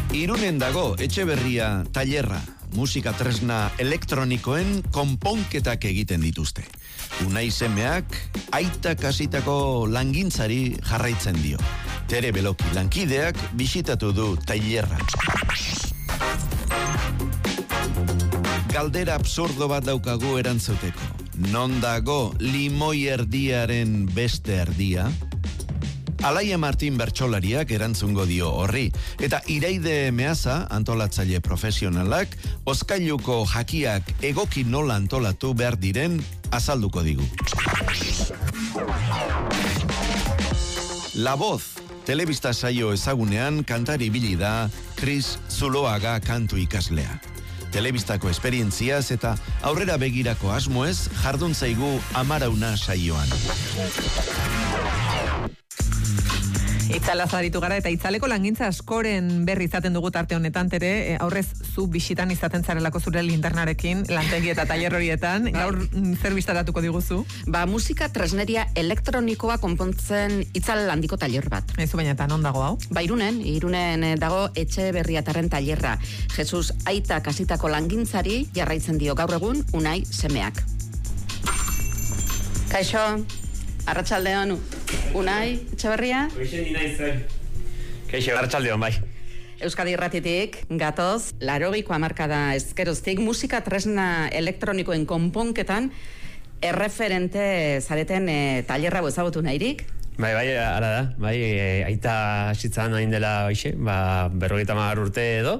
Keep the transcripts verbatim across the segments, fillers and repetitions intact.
Irunen dago Etxeberria tailerra, musika tresna elektronikoen konponketak egiten dituzte. Unai semeak aita kasitako langintzari jarraitzen dio. Tere Beloki lankideak bisitatu du tailerra. Galdera absurdo bat daukagu erantzuteko. Non dago limoi erdiaren beste erdia? Alaia Martin bertsolariak erantzungo dio horri, eta Iraide Meaza, antolatzaile profesionalak, Oskailuko jakiak egoki nola antolatu behar diren azalduko digu. La Voz, telebista saio ezagunean kantari ibili da Chris Zuloaga kantu ikaslea. Telebistako esperientziaz eta aurrera begirako asmoez jardun zaigu Amarauna saioan. Itzala zaritu gara eta itzaleko langintza askoren berri izaten dugu tarte honetan, Tere, aurrez zu bisitan izaten zarelako zure linternarekin, lantegi eta tailer horietan, gaur zer bistaratuko diguzu? Ba, musika tresneria elektronikoa konpontzen itzal handiko tailer bat. Ezu baina eta non dago hau? Ba, Irunen, Irunen dago Etxeberriatarren tailerra. Jesus aita kasitako langintzari jarraitzen dio gaur egun Unai semeak. Kaixo, arratsaldeon. Unai, Etxeberria? Hoxe ni naizak. Kaixo, arratsaldeon bai. Euskadi Irratitik gatoz, laurogiko hamarkada ezkeroztik musika tresna elektronikoen konponketan erreferente zareten e, tailerra ezagutu nahirik? Bai, bai, ara da. Bai, e, aita hasitzen hain dela hoxe, ba berrogeita hamar urte edo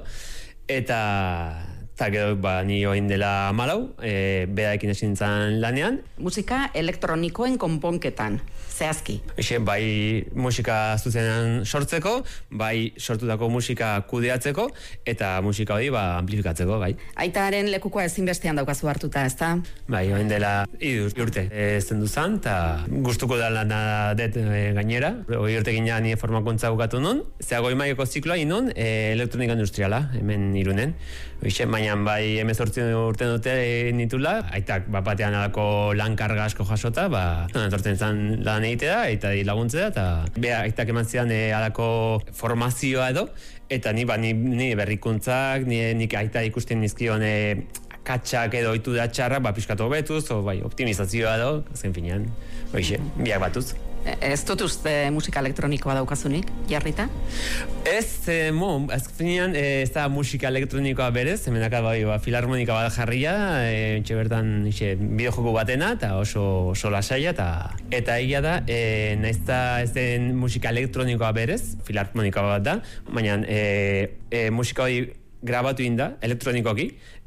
eta eta gero ba ni orain dela hamalau, eh beraekin hasi nintzen lanean. Musika elektronikoen konponketan, zehazki. Exe, bai musika zuzenean sortzeko, bai sortutako musika kudeatzeko, eta musika hori ba amplifikatzeko, bai. Aitaren lekukoa ezinbestean daukazu hartuta, ezta? Bai, orain dela hiru urte zendu zan, eta gustuko da lana det e, gainera. Hori urte ginean ni formakuntza bukatu nun, ze goi mailako zikloa inon e, elektronika industriala, hemen Irunen. Hoxe, baina bai hemezortzi urte dute nitula, aitak bapatean alako lan karga asko jasota, ba, etortzen zan lan egitea, eta laguntzea, eta beha aitak eman zidan e, alako formazioa edo, eta ni, ba, ni, ni berrikuntzak, ni, nik aita ikusten nizkion e, katxak edo oitu da txarra, ba, pixkatu betuz, o bai, optimizazioa edo, zen finean, hoxe, biak batuz. Ez dut uste musika elektronikoa daukazunik, jarrita? Ez, e, mo, azkenean e, ez da musika elektronikoa berez, hemenaka bai, ba, filarmonika bat jarria, e, entxe bertan ixe, bideojoku batena, eta oso, oso lasaia, eta eta egia da, e, naizta ez den musika elektronikoa berez, filarmonika bat da, baina e, e, musika hori grabatu inda, elektronikoki,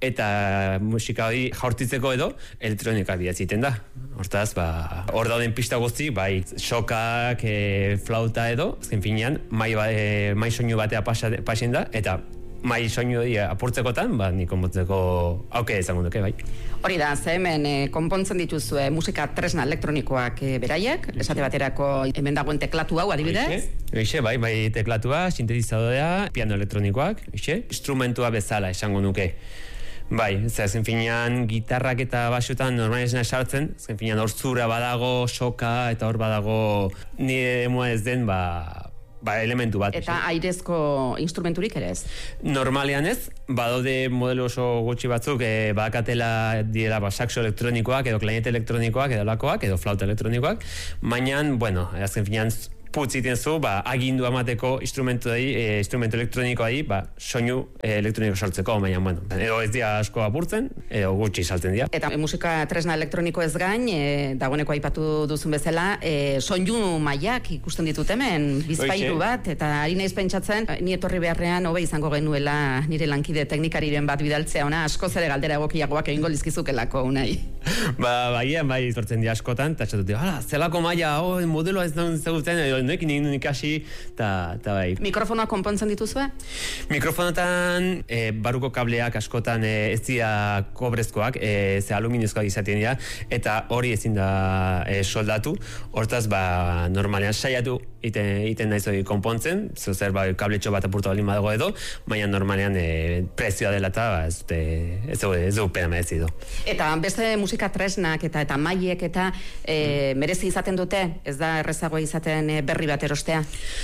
eta musika hori jaurtitzeko edo, elektronika bidatziten da. Hortaz, ba, hor dauden pista guzti, bai, sokak, e, flauta edo, azken finean, mai, ba, e, mai soinu batea pasen da, eta mai soinu hori apurtzekotan, ba, ni konpontzeko auke izango duke, bai. Hori da, ze hemen e, konpontzen dituzue musika tresna elektronikoak e, beraiek, esate baterako hemen dagoen teklatu hau adibidez? Eixe, bai, bai teklatua, sintetizadorea, piano elektronikoak, eixe, instrumentua bezala esango nuke. Bai, zen finean gitarrak eta basotan normalizena sartzen, zen finean hor zura badago, soka, eta hor badago nire emua ez den, ba, ba elementu bat. Eta airezko instrumenturik ere ez? Normalean ez, badaude modelo oso gutxi batzuk, e, badakatela diela ba, saxo elektronikoak, edo klarinete elektronikoak, edo lakoak, edo flauta elektronikoak, baina, bueno, azken finean putz iten zu, ba, agindu amateko instrumentu dai, e, instrumentu elektronikoai, ba, soinu e, elektroniko sortzeko, baina, bueno, edo ez dia asko apurtzen, edo gutxi saltzen dira. Eta musika tresna elektroniko ez gain, e, dagoeneko aipatu duzun bezala, e, soinu mailak ikusten ditut hemen, bizpairu bat, eta ari naiz pentsatzen, ni etorri beharrean hobe izango genuela nire lankide teknikariren bat bidaltzea ona, askoz ere galdera egokiagoak egingo lizkizukelako, Unai. Ba, bai, bai, sortzen dira askotan, eta txatut, hala, zelako maila, oh, modeloa ez daun zegutzen, edo nekin egin ikasi, eta bai. Mikrofonoa konpontzen dituzue? Mikrofonotan e, baruko kableak askotan e, ez dira kobrezkoak, e, ze aluminizkoak izaten dira, eta hori ezin da e, soldatu, hortaz, ba, normalean saiatu iten, iten naiz hori konpontzen, zer, ba, kabletxo bat apurtu balin badago edo, baina normalean e, prezioa dela eta ba, ez, ez, ez du pena merezi du. Eta beste musika tresnak eta eta maiek eta e, merezi izaten dute, ez da errezagoa izaten e, berri bat erostea?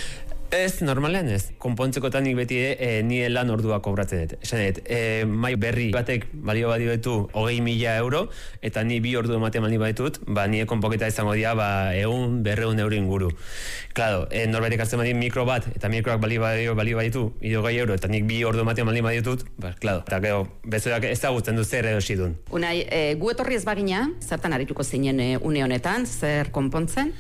Ez, normalean ez. Konpontzekotan nik beti e, nire lan ordua kobratzen dut. Esan dut, e, mai berri batek balio badio ditu hogei mila euro, eta ni bi ordu ematen balio baditut, ba, nire konpoketa izango dira, ba, egun, berreun euro inguru. Claro, e, norbaitek hartzen badien mikro bat, eta mikroak balio badio, balio baditu, hogei euro, eta nik bi ordu ematen balio baditut, ba, claro, eta gero, bezoak ezagutzen du zer edo sidun. Unai, e, gu etorri ez bagina, zertan arituko zinen e, une honetan, zer konpontzen?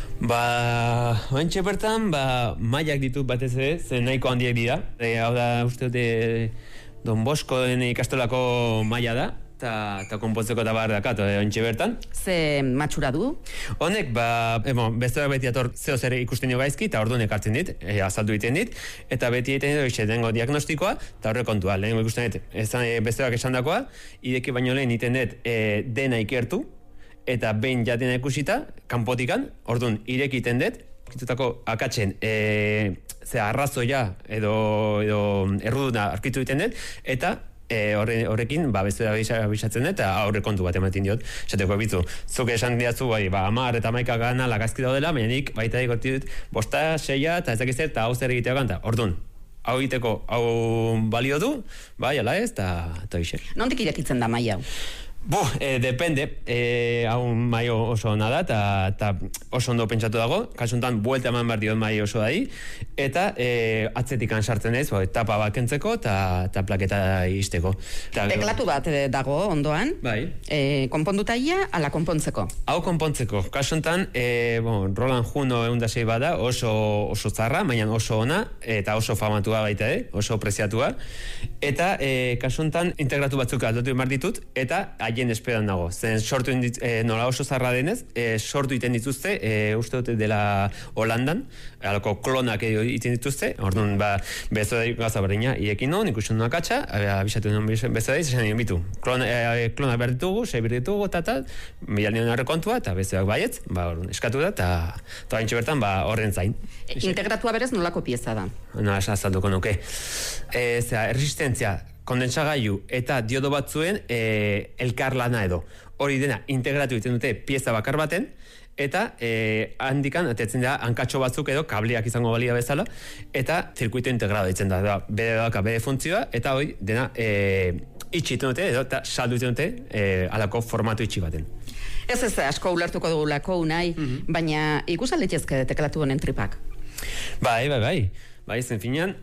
Ba, oentxe bertan, ba, mailak ditut batez ere, zen nahiko handiak dira. E, hau da, uste dute, Don Boskoen ikastolako maila da, eta konpontzeko eta bar dakat, oentxe bertan. Ze matxura du? Honek, ba, emon, besteak beti ator zeo zer ikusten jo gaizki, eta orduan ekartzen dit, e, azaldu egiten dit, eta beti egiten dit, dengo diagnostikoa, eta horre kontua, lehenko ikusten dit, besteak esan dakoa, ideki baino lehen egiten dit, e, dena ikertu, eta behin jatena ikusita, kanpotikan, orduan, irekiten dut, kitutako akatzen, e, ze arrazoia edo, edo erruduna arkitu egiten dut, eta e, horre, horrekin, ba, beste abisatzen dut, eta aurre kontu bat ematen diot. Esateko bitzu, zuke esan diatzu, bai, ba, amar eta maika gana lagazki daudela, baina nik baita egoti dut, bosta, seia, eta ez dakizer, eta hau zer egitea ganta. Orduan, hau egiteko, hau balio du, bai, ala ez, eta hoxe. Nondik irekitzen da maila hau? Bo, eh, depende, eh, hau maio oso ona da, eta oso ondo pentsatu dago, kasuntan buelta eman behar diot maio oso dai, eta eh, atzetikan sartzen ez, bo, etapa bat kentzeko, eta plaketa izteko. Teklatu bat eh, dago ondoan, bai. eh, konponduta ia, ala konpontzeko? Hau konpontzeko, kasuntan, eh, bon, Roland Juno egun da sei bada, oso, oso zarra, baina oso ona, eta oso famatua baita, eh, oso preziatua, eta eh, kasuntan integratu batzuk aldatu emar ditut, eta haien esperan dago. Zen sortu indit, e, nola oso zarra denez, e, sortu iten dituzte, e, uste dute dela Holandan, alako klonak iten dituzte, orduan, ba, bezo da gaza berdina, iekin non, ikusten nuen akatsa, abisatu nuen bezo da, esan nien bitu, klon, e, klonak behar ditugu, sei behar ditugu, eta eta, mila nien arrekontua, eta bezoak baietz, ba, orduan, eskatu da, eta eta haintxe bertan, ba, horren zain. E, integratua berez nolako pieza da? No, azalduko nuke. E, zera, erresistentzia, kondensagailu eta diodo batzuen e, elkarlana edo. Hori dena integratu egiten dute pieza bakar baten, eta e, handikan atetzen da hankatxo batzuk edo kableak izango balia bezala, eta zirkuito integrado ditzen da. da bere daka bere funtzioa, eta hori dena e, itxi egiten dute, edo eta saldu egiten dute e, alako formatu itxi baten. Ez ez asko ulertuko dugulako unai, mm-hmm. baina ikusaletxezke teklatu honen tripak? Bai, bai, bai. Bai, zen finean,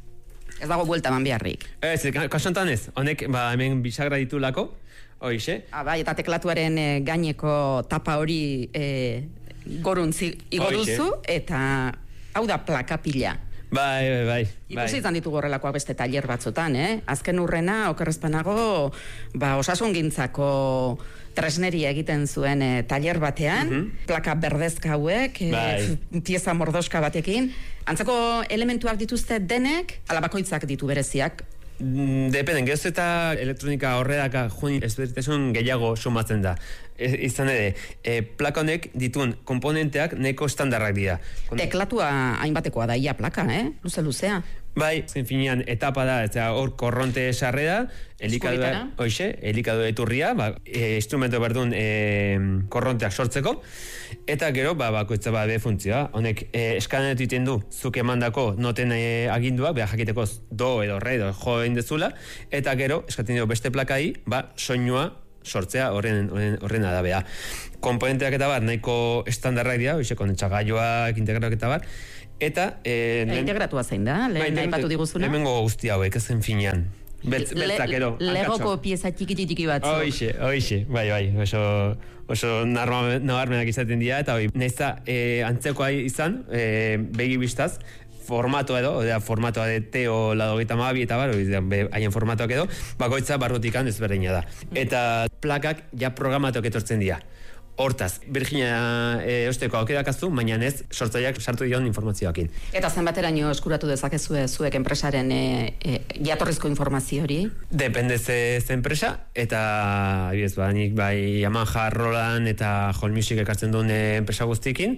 ez dago buelta eman beharrik. Ez, kasantan ez. Honek, ba, hemen bisagra ditulako, hoixe. Ah, bai, eta teklatuaren e, gaineko tapa hori e, goruntzi igo duzu, eta hau da plaka pila. Bai, bai, bai. Ikusi izan ditugu horrelakoak beste tailer batzutan, eh? Azken urrena, okerrezpanago, ba, osasungintzako tresneria egiten zuen e, tailer batean, mm-hmm. plaka berdezka hauek, e, pieza mordoska batekin. Antzeko elementuak dituzte denek, ala bakoitzak ditu bereziak? Dependen, gehoz eta elektronika horredaka juni ezberditasun gehiago sumatzen da. E, izan ere, e, plaka honek dituen komponenteak neko estandarrak dira. Teklatua hainbatekoa da ia plaka, eh? Luze-luzea. Bai, zen finean etapa da, eta hor korronte sarrera, elikadura, hoxe, elikadura eturria, ba, e, instrumento berdun e, korronteak sortzeko, eta gero, ba, bakoitza ba, be funtzioa. Honek, e, eskanetu iten du, zuk emandako noten e, aginduak, beha jakiteko do edo re edo jo egin dezula, eta gero, eskatzen dugu beste plakai, ba, soinua sortzea horren, horren, horren adabea. Komponenteak eta bar, nahiko estandarrak dira, hoxe, kondensagailuak, integratuak eta bar, eta... E, e, integratua zein da, lehen nahi batu diguzuna? Lehenengo guzti hauek, ezen finean. Beltz, beltzak edo. Legoko pieza txiki-txiki batzu. Hoixe, hoixe, bai, bai, oso, oso nabarmenak izaten dira, eta hoi, nahizta e, antzekoa izan, e, begi bistaz, formato edo, odea, formatoa de teo lado gita mabi eta bar, haien formatoak edo, bakoitza barrutikan ezberdina da. Eta plakak ja programatuak etortzen dira. Hortaz, Virginia e, osteko aukerakaztu, baina ez sortzaileak sartu dion informazioakin. Eta zenbateraino eskuratu dezakezue zuek enpresaren e, e, jatorrizko informazio hori? Depende ze, ze enpresa, eta abiez, ba, nik bai Yamaha, Roland eta Hall Music ekartzen duen enpresa guztikin,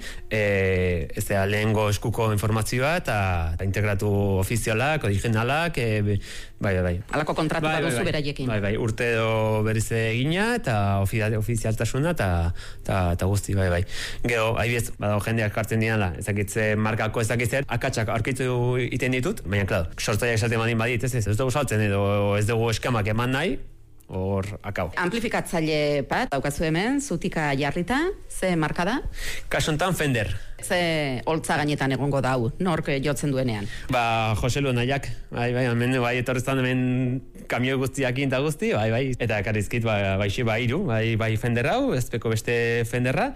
e, ez da lehengo eskuko informazioa eta, eta integratu ofizialak, originalak, e, bai, bai, bai. Alako kontratu bai, baduzu bai, beraiekin. Bai, bai, urte edo berriz egina eta ofizialtasuna eta eta, eta guzti, bai, bai. Gero, haibiez, badago jendeak kartzen dianla, ezakitze markako ezakitzer, akatsak arkitzu iten ditut, baina, klaro, sortzaileak esaten badin badit, ez ez, ez dugu saltzen edo ez dugu eskamak eman nahi, hor, akau. Amplifikatzaile bat, daukazu hemen, zutika jarrita, ze marka da? Kasuntan Fender. Ze holtza gainetan egongo da hau, nork jotzen duenean? Ba, Jose Lu nahiak, bai, bai, hemen, bai, etorreztan hemen kamio guztiakin eta guzti, bai, bai, eta karizkit, ba, bai, bai, iru, bai, bai Fender hau, ezpeko beste Fenderra,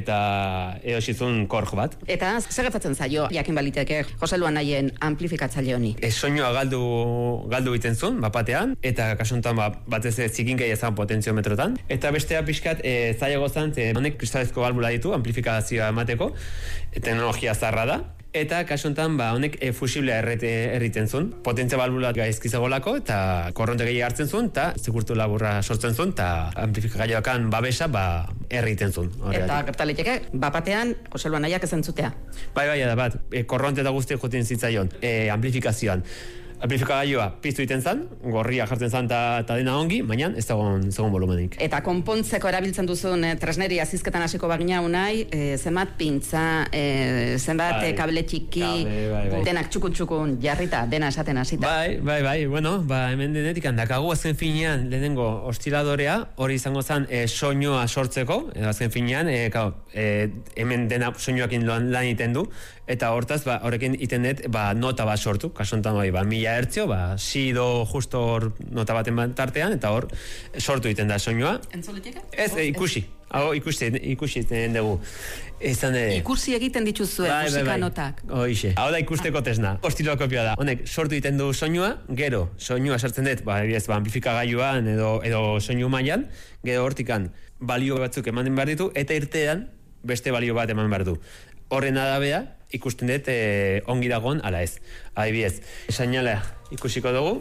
eta edosizun korjo bat. Eta, zer gertatzen zaio, jakin baliteke, Jose Lu nahien amplifikatzaile honi? E, soinua galdu, galdu egiten zuen, bapatean, eta kasuntan, ba, batez ez zikinkei ezan potentziometrotan, eta bestea pixkat, e, zailago zan, e, honek kristalezko balbula ditu, amplifikazioa emateko, teknologia zarra da, eta kasuntan ba, honek e, fusiblea errete, erriten zuen, potentzia balbula gaizkizagolako, eta korronte gehi hartzen zuen, eta zikurtu laburra sortzen zuen, eta amplifikazioakan babesa ba, erriten zuen. Eta gertaleteke, bapatean, Jose Lu nahiak ezen zutea? Bai, bai, da bat, e, korronte eta guztiak joten zitzaion, e, amplifikazioan. Amplifikagailua piztu iten zan, gorria jartzen zan eta dena ongi, baina ez dagoen zegoen volumenik. Eta konpontzeko erabiltzen duzun eh, tresneri azizketan hasiko bagina unai, eh, zenbat pintza, eh, zenbat bai, kable txiki, bai, bai. Denak txukun-txukun jarrita, dena esaten hasita. Bai, bai, bai, bueno, ba, hemen denetik handakagu azken finean lehenengo ostiladorea, hori izango zan eh, soinua sortzeko, edo azken finean, eh, kao, eh, hemen dena soinuakin lan, lan iten du, eta hortaz, ba, horrekin iten dut, ba, nota bat sortu, kasontan bai, ba, mila hertzio, ba, si do justo hor nota baten tartean, eta hor sortu iten da soinua. Entzuliteke? Ez, e, ikusi. Hau, ikusi, ikusi iten dugu. Izan de... Ikusi egiten dituzue, bai, musika bai, bai. notak. Hoixe. Hau da ikusteko tesna. Ostilokopioa da. Honek, sortu iten du soinua, gero, soinua sartzen dut, ba, ez, ba, amplifikagailuan edo, edo soinu mailan, gero hortikan balio batzuk emanen behar ditu, eta irtean beste balio bat eman behar du. Horren arabea, ikusten dut eh, ongi dagoen ala ez. Adibidez, seinalea ikusiko dugu,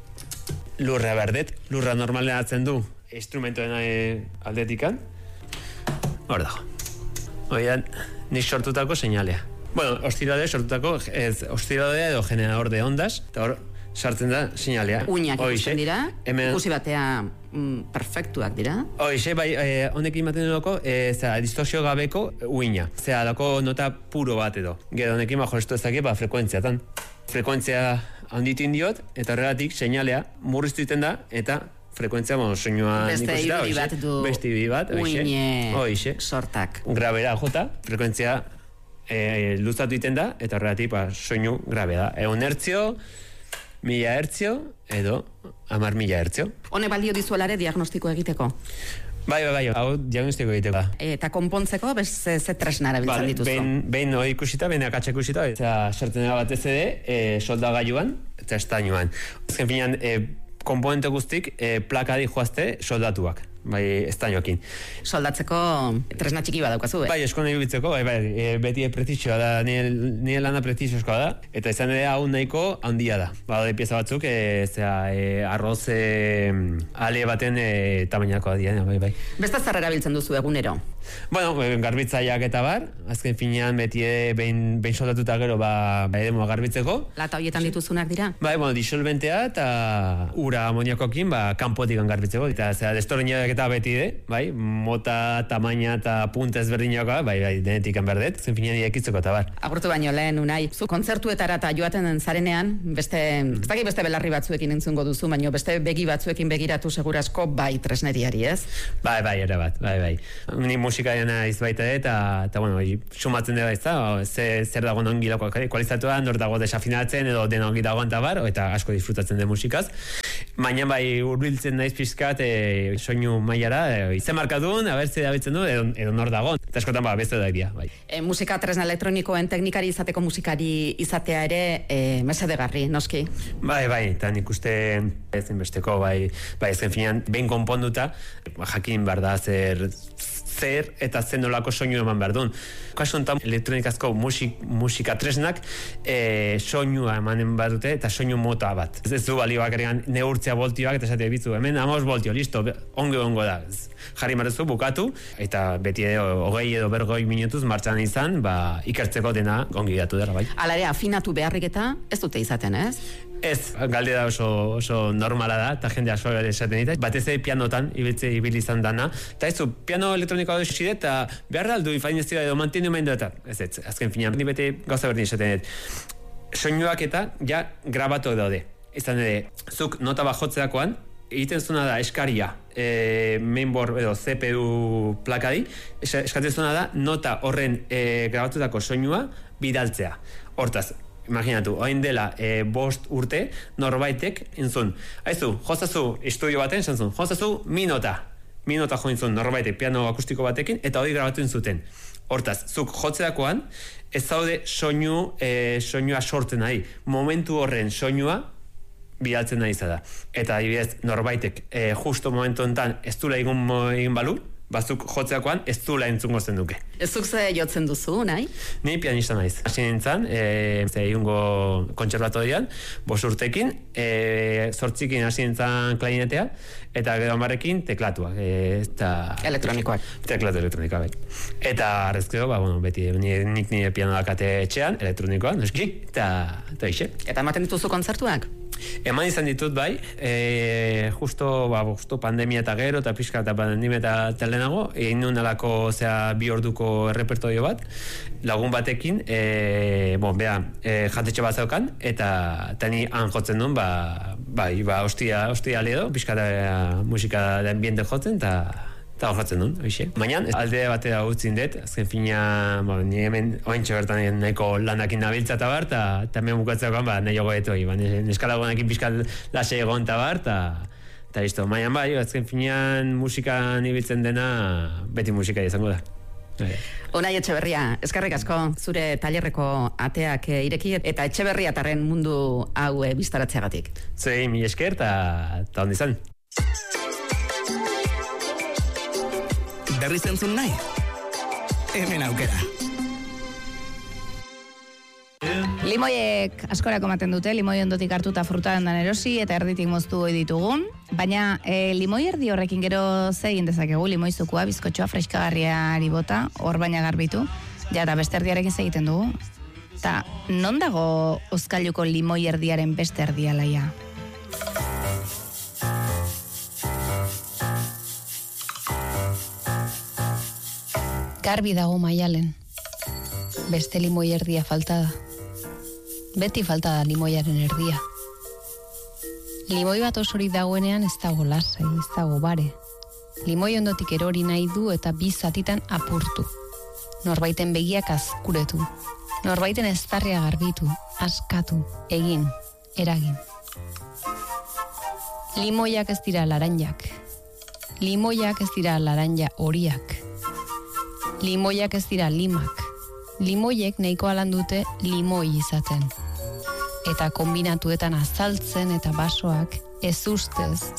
lurra berdet, lurra normalean hartzen du instrumentoen eh, aldetikan. Hor dago. Oian, nik sortutako seinalea. Bueno, ostilade sortutako, ez, ostilade edo generador de ondas, eta hor sartzen da seinalea. Uinak ikusten dira, hemen... ikusi batea mm, perfektuak dira. Hoixe, bai, eh, honekin ematen dudoko, eh, zera, distorsio gabeko uina. Zera, dako nota puro bat edo. Gero honekin ba, jorestu ezak, ba, frekuentziatan. Frekuentzia handitu indiot, eta horregatik seinalea murriztu iten da, eta frekuentzia, bueno, soinua beste ibili bat du, beste ibili bat, uine sortak. Grabera jota, frekuentzia e, luzatu iten da, eta horregatik ba, soinu grabe da. Egun hertzio, mila hertzio, edo amar mila hertzio. Hone baldio dizuelare diagnostiko egiteko? Bai, bai, bai, hau diagnostiko egiteko. Eta konpontzeko, bez ze tresna erabiltzen vale, dituzu? Behin, behin hori ikusita, behin akatsa ikusita, eta sartzen dira batez ere, e, soldagailuan, eta estainuan. Azken finean, e, komponente guztik e, plakadi joazte soldatuak, bai, estainoekin. Soldatzeko tresna txiki bat daukazu, eh? Bai, eskona ibiltzeko, bai, bai, e, beti pretizioa da, nire, nire lana pretizioa da, eta izan ere hau nahiko handia da. Ba, da pieza batzuk, e, zera, e, arroz e, ale baten e, tamainako adia, bai, bai. Beste zer erabiltzen duzu egunero? Bueno, garbitzaileak eta bar, azken finean beti behin, behin soldatuta gero ba, ba edemua garbitzeko. Lata horietan dituzunak dira? Bai, bueno, disolventea eta ura amoniakokin ba, kanpotik garbitzeko. Eta zera, destorniak eta beti de, bai, mota, tamaina eta punta ezberdinakoa, bai, bai, denetik berdet, azken finean irekitzeko eta bar. Agurtu baino lehen, unai, zu kontzertuetara eta joaten zarenean, beste, ez dakit beste belarri batzuekin entzungo duzu, baino beste begi batzuekin begiratu segurasko bai tresneriari, ez? Bai, bai, ere bat, bai, bai. Ni musikariana izbaita eta, eta bueno, sumatzen dira izta, ze, zer dago ongi lako kualizatua, nor dago desafinatzen edo dena ongi dagoan eta bar, eta asko disfrutatzen de musikaz. Baina bai urbiltzen naiz pizkat e, soinu mailara, e, ze markadun, aber ze dabitzen du, edo, edo nor dagoen. Eta askotan ba, beste da dira, bai. E, musika tresna elektronikoen teknikari izateko musikari izatea ere e, mesedegarri, noski? Bai, bai, eta nik uste ezinbesteko, bai, bai, ezken finean, behin konponduta, jakin behar da zer zer eta zen nolako soinu eman behar duen. Kasu honetan, elektronikazko musik, musika tresnak e, soinua emanen behar dute eta soinu mota bat. Ez, ez du balio bakarrian neurtzea voltioak eta esate bizu, hemen amos voltio, listo, ongo ongo da. Jarri marezu, bukatu, eta beti edo, hogei edo bergoi minutuz martxan izan, ba, ikertzeko dena ongi datu dara, bai. Hala ere, afinatu beharrik eta ez dute izaten, ez? Ez, galdera oso, oso normala da, eta jende asko esaten dita, batez ere pianotan, ibiltze ibili izan dana, eta ez du, piano elektronikoa du xide, eta behar aldu infainezioa edo mantenimendua eta, ez ez, azken finean, ni bete gauza berdin esaten dut. Soinuak eta, ja, grabatu daude. Izan ere, zuk nota bajotzeakoan, egiten zuna da eskaria e, mainboard edo C P U plakadi, eskatzen zuna da nota horren e, grabatutako soinua bidaltzea. Hortaz, imaginatu, oain dela e, bost urte norbaitek entzun. Haizu, jozazu estudio baten, esan jozazu mi nota. Mi nota jo entzun norbaitek piano akustiko batekin, eta hori grabatu entzuten. Hortaz, zuk jotzeakoan, ez zaude soinu, e, soinua sortzen nahi. Momentu horren soinua bidaltzen nahi zada. Eta adibidez, norbaitek e, justo momentu enten ez dula egin, egin balu, bazuk jotzeakoan ez dula entzungo zen duke. Ez zuk ze jotzen duzu, nahi? Ni pianista naiz. Hasi nintzen, e, ze egungo kontserbatorian, bos urtekin, e, zortzikin hasi nintzen klarinetea, eta gero amarekin teklatuak. E, eta, elektronikoak. Teklatu elektronikoak, bai. Eta arrezkeo, ba, bueno, beti, nik nire piano dakate etxean, elektronikoan, noski, eta, eta ixe. Eta ematen dituzu kontzertuak? Eman izan ditut bai, e, justo, ba, justo pandemia eta gero, eta pixka eta pandemia eta telenago, egin nuen alako, zera, bi orduko errepertorio bat, lagun batekin, e, bon, beha, e, jatetxe bat zaukan, eta, eta ni han jotzen duen, ba, bai, ba, ostia, ostia ledo, pixka eta musika da ambiente jotzen, eta eta horretzen duen, oixe. Baina, alde batera utzin dut, azken fina, ba, ni hemen ointxe bertan nahiko lanakin nabiltza eta bar, eta hemen bukatzeakoan, ba, nahi jogoetoi, ba, neskalagonakin pixkat lase egon eta bar, eta listo. Baina, bai, azken finean musikan ibiltzen dena, beti musika izango da. Unai Etxeberria, eskerrik asko zure tailerreko ateak ireki eta Etxeberriatarren mundu hau bistaratzeagatik. Zuei, mi esker eta ondi izan. Berriz entzun nahi? Hemen aukera. Limoiek askorako ematen dute, limoi ondotik hartuta fruta dendan erosi eta erditik moztu goi ditugun. Baina e, limoi erdi horrekin gero ze egin dezakegu, limoi zukua, bizkotxoa, freskagarriari bota, hor baina garbitu. Ja, eta beste erdiarekin ze egiten dugu. Ta, non dago Oskailuko limoi erdiaren beste erdialaia? Garbi dago Maialen. Beste limoi erdia falta da. Beti falta da limoiaren erdia. Limoi bat osorik dagoenean ez dago lasai, ez dago bare. Limoi ondotik erori nahi du eta bi zatitan apurtu. Norbaiten begiak azkuretu. Norbaiten eztarria garbitu, askatu, egin, eragin. Limoiak ez dira laranjak. Limoiak ez dira laranja horiak. Limoiak ez dira limak. Limoiek nahiko alan dute limoi izaten. Eta kombinatuetan azaltzen eta basoak ez ustez